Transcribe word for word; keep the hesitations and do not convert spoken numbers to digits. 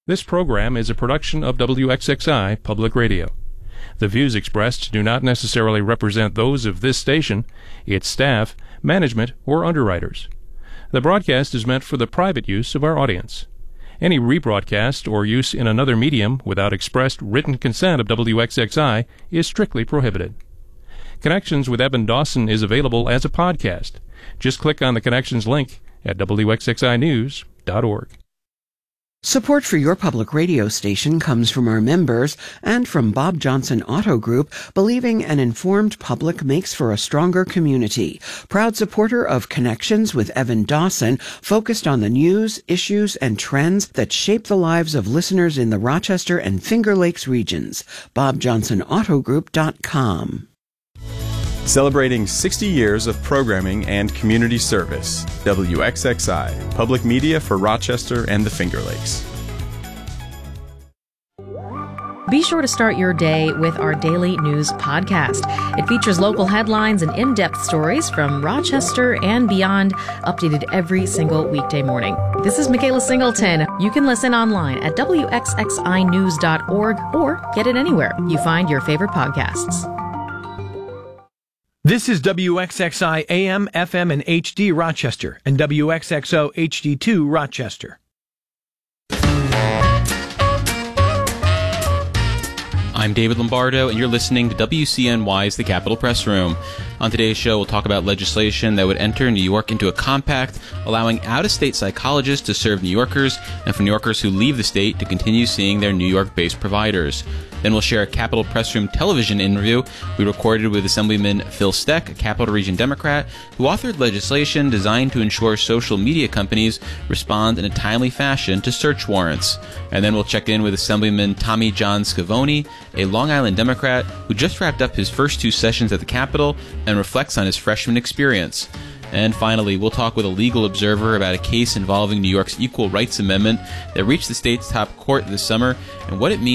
This program is a production of W X X I Public Radio. The views expressed do not necessarily represent those of this station, its staff, management, or underwriters. The broadcast is meant for the private use of our audience. Any rebroadcast or use in another medium without expressed written consent of W X X I is strictly prohibited. Connections with Evan Dawson is available as a podcast. Just click on the Connections link at W X X I news dot org. Support for your public radio station comes from our members and from Bob Johnson Auto Group, believing an informed public makes for a stronger community. Proud supporter of Connections with Evan Dawson, focused on the news, issues, and trends that shape the lives of listeners in the Rochester and Finger Lakes regions. bob johnson auto group dot com. Celebrating sixty years of programming and community service. W X X I, public media for Rochester and the Finger Lakes. Be sure to start your day with our daily news podcast. It features local headlines and in-depth stories from Rochester and beyond, updated every single weekday morning. This is Michaela Singleton. You can listen online at W X X I news dot org or get it anywhere you find your favorite podcasts. This is W X X I A M, F M, and H D Rochester and W X X O H D two Rochester. I'm David Lombardo, and you're listening to W C N Y's The Capitol Press Room. On today's show, we'll talk about legislation that would enter New York into a compact allowing out-of-state psychologists to serve New Yorkers, and for New Yorkers who leave the state to continue seeing their New York-based providers. Then we'll share a Capitol Press Room television interview we recorded with Assemblyman Phil Steck, a Capital Region Democrat, who authored legislation designed to ensure social media companies respond in a timely fashion to search warrants. And then we'll check in with Assemblyman Tommy John Scavone, a Long Island Democrat who just wrapped up his first two sessions at the Capitol and reflects on his freshman experience. And finally, we'll talk with a legal observer about a case involving New York's Equal Rights Amendment that reached the state's top court this summer and what it means